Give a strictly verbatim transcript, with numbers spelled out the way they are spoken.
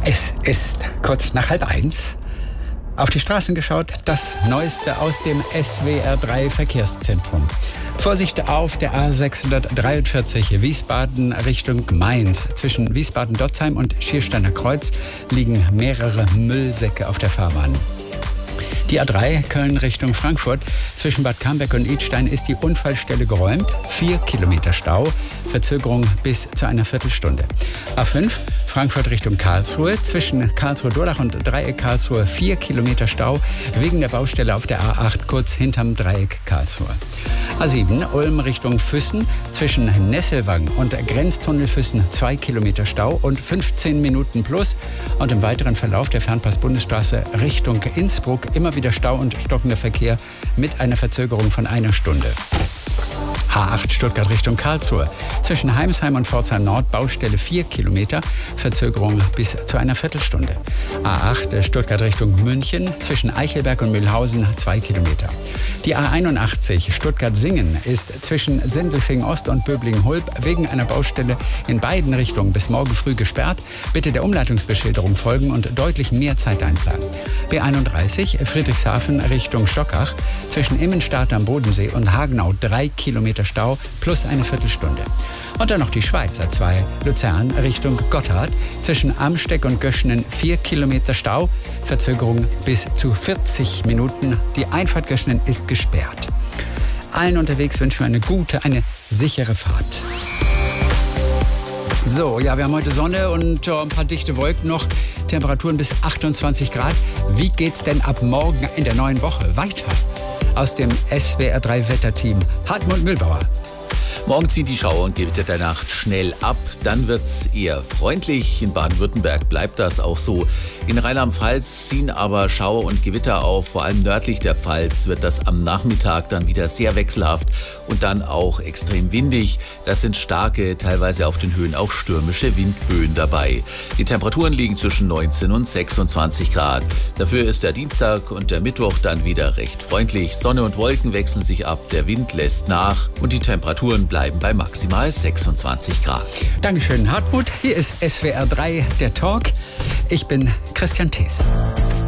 Es ist kurz nach halb eins. Auf die Straßen geschaut, das Neueste aus dem S W R drei Verkehrszentrum. Vorsicht auf der A sechshundertdreiundvierzig Wiesbaden Richtung Mainz. Zwischen Wiesbaden-Dotzheim und Schiersteiner Kreuz liegen mehrere Müllsäcke auf der Fahrbahn. Die A drei Köln Richtung Frankfurt. Zwischen Bad Camberg und Idstein ist die Unfallstelle geräumt. Vier Kilometer Stau. Verzögerung bis zu einer Viertelstunde. A fünf Frankfurt Richtung Karlsruhe. Zwischen Karlsruhe-Durlach und Dreieck Karlsruhe vier Kilometer Stau wegen der Baustelle auf der A acht kurz hinterm Dreieck Karlsruhe. A sieben Ulm Richtung Füssen. Zwischen Nesselwang und Grenztunnel Füssen zwei Kilometer Stau und fünfzehn Minuten plus. Und im weiteren Verlauf der Fernpass-Bundesstraße Richtung Innsbruck immer wieder Stau und stockender Verkehr mit einer Verzögerung von einer Stunde. A acht Stuttgart Richtung Karlsruhe. Zwischen Heimsheim und Pforzheim Nord Baustelle vier Kilometer, Verzögerung bis zu einer Viertelstunde. A acht Stuttgart Richtung München. Zwischen Eichelberg und Mühlhausen zwei Kilometer. Die A einundachtzig Stuttgart-Singen ist zwischen Sindelfingen Ost und Böblingen-Hulb wegen einer Baustelle in beiden Richtungen bis morgen früh gesperrt. Bitte der Umleitungsbeschilderung folgen und deutlich mehr Zeit einplanen. B einunddreißig Friedrichshafen Richtung Stockach. Zwischen Immenstadt am Bodensee und Hagenau drei Kilometer Stau plus eine Viertelstunde. Und dann noch die Schweizer zwei Luzern Richtung Gotthard. Zwischen Amsteck und Göschenen vier Kilometer Stau. Verzögerung bis zu vierzig Minuten. Die Einfahrt Göschenen ist gesperrt. Allen unterwegs wünschen wir eine gute, eine sichere Fahrt. So, ja, wir haben heute Sonne und äh, ein paar dichte Wolken noch. Temperaturen bis achtundzwanzig Grad. Wie geht's denn ab morgen in der neuen Woche weiter? Aus dem S W R drei Wetterteam Hartmut Mühlbauer. Morgen ziehen die Schauer und Gewitter der Nacht schnell ab. Dann wird's eher freundlich. In Baden-Württemberg bleibt das auch so. In Rheinland-Pfalz ziehen aber Schauer und Gewitter auf. Vor allem nördlich der Pfalz wird das am Nachmittag dann wieder sehr wechselhaft und dann auch extrem windig. Das sind starke, teilweise auf den Höhen auch stürmische Windböen dabei. Die Temperaturen liegen zwischen neunzehn und sechsundzwanzig Grad. Dafür ist der Dienstag und der Mittwoch dann wieder recht freundlich. Sonne und Wolken wechseln sich ab, der Wind lässt nach und die Temperaturen bleiben bei maximal sechsundzwanzig Grad. Dankeschön, Hartmut. Hier ist S W R drei, der Talk. Ich bin Christian Thees.